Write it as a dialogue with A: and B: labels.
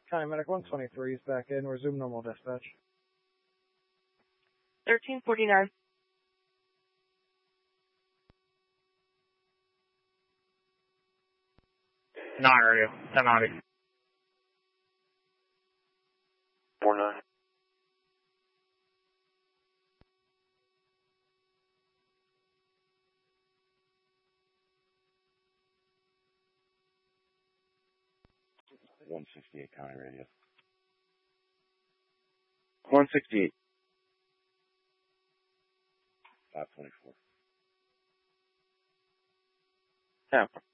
A: County Medic 123 is back in. Resume normal dispatch.
B: 1349.
C: Not radio. 1090.
D: 49.
E: .168 County Radio.
D: 168.
E: 524.
D: Yeah.